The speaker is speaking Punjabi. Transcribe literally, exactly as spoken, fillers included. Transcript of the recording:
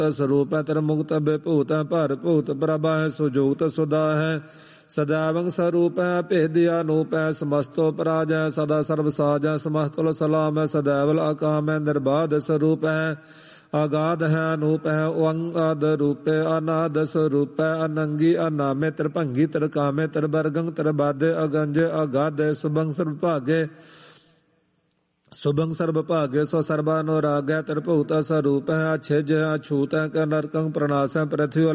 ਸਰੂਪ ਹੈ ਤਰ ਮੁਕਤ ਬਿਭੂਤ ਹੈ ਭਰ ਭੂਤ ਪ੍ਰਭਾ ਹੈ ਸੁਜੂਤ ਸੁਦਾ ਹੈ ਸदैवं ਸਰੂਪ ਹੈ ਭੇਦਿਆ ਅਨੂਪ ਹੈ ਸਮਸਤੋ ਪਰਾਜ ਹੈ ਸਦਾ ਸਰਬ ਸਾਜ ਹੈ ਸਮਸਤੁਲ ਸਲਾਮ ਹੈ ਸदैवल ਅਕਾਮ ਹੈ ਨਿਰਬਾਧ ਸਰੂਪ ਹੈ ਆਗਾਧ ਹੈ ਅਨੂਪ ਹੈ ਓੰਗਾਦ ਰੂਪੇ ਅਨਾਦ ਸਰੂਪ ਹੈ ਅਨੰਗੀ ਅਨਾਮੇ ਤ੍ਰਿਭੰਗੀ ਤ੍ਰਿਕਾਮੇ ਤ੍ਰਿਵਰਗੰ ਤ੍ਰਿਬਾਧੇ ਅਗੰਜ ਅਗਾਧੇ ਸੁਭੰ ਸਰਬ ਭਾਗੇ ਸੁਭੰ ਸਰਬ ਭਾਗੇ ਸੋ ਸਰਬਾ ਅਨੁਰਾਗੈ ਤ੍ਰਿਭੂਤ ਸਰੂਪ ਹੈ ਅਛਿਜ ਅਛੂਤ ਹੈ ਕ ਨਰਕੰ ਪ੍ਰਣਾਸ ਹੈ ਪ੍ਰਥਿਵੀ